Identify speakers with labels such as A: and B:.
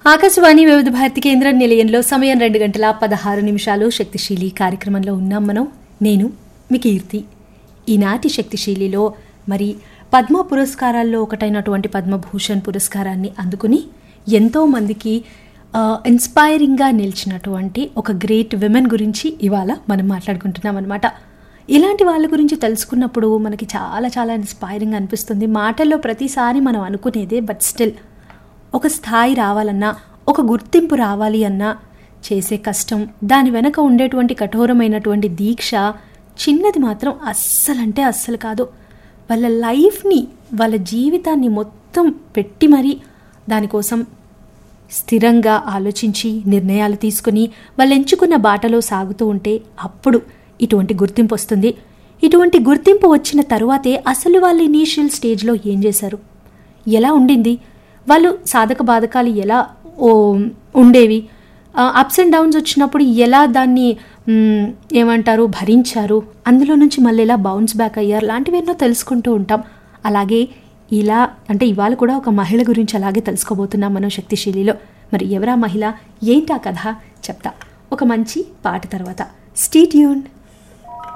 A: ఆకాశవాణి వివిధ భారతి కేంద్ర నిలయంలో సమయం 2:16 శక్తిశీలి కార్యక్రమంలో ఉన్నాం మనం. నేను మీ కీర్తి. ఈనాటి శక్తిశీలిలో మరి పద్మ పురస్కారాల్లో ఒకటైనటువంటి పద్మభూషణ్ పురస్కారాన్ని అందుకుని ఎంతోమందికి ఇన్స్పైరింగ్గా నిలిచినటువంటి ఒక గ్రేట్ విమెన్ గురించి ఇవాళ మనం మాట్లాడుకుంటున్నాం అనమాట. ఇలాంటి వాళ్ళ గురించి తెలుసుకున్నప్పుడు మనకి చాలా చాలా ఇన్స్పైరింగ్ అనిపిస్తుంది. మాటల్లో ప్రతిసారి మనం అనుకునేదే, బట్ స్టిల్ ఒక స్థాయి రావాలన్నా, ఒక గుర్తింపు రావాలి అన్నా చేసే కష్టం, దాని వెనక ఉండేటువంటి కఠోరమైనటువంటి దీక్ష చిన్నది మాత్రం అస్సలంటే అస్సలు కాదు. వాళ్ళ లైఫ్ని, వాళ్ళ జీవితాన్ని మొత్తం పెట్టి మరీ దానికోసం స్థిరంగా ఆలోచించి నిర్ణయాలు తీసుకుని వాళ్ళు ఎంచుకున్న బాటలో సాగుతూ ఉంటే అప్పుడు ఇటువంటి గుర్తింపు వస్తుంది. ఇటువంటి గుర్తింపు వచ్చిన తరువాతే అసలు వాళ్ళ ఇనీషియల్ స్టేజ్లో ఏం చేశారు, ఎలా ఉండింది, వాళ్ళు సాధక బాధకాలు ఎలా ఉండేవి, అప్స్ అండ్ డౌన్స్ వచ్చినప్పుడు ఎలా దాన్ని ఏమంటారు భరించారు, అందులో నుంచి మళ్ళీ ఎలా బౌన్స్ బ్యాక్ అయ్యారు, లాంటివి ఎన్నో తెలుసుకుంటూ ఉంటాం. అలాగే ఇలా అంటే ఇవాళ కూడా ఒక మహిళ గురించి అలాగే తెలుసుకోబోతున్నాం మనం శక్తిశీలిలో. మరి ఎవరా మహిళ, ఏంటా కథ చెప్తా ఒక మంచి పాట తర్వాత. Stay tuned.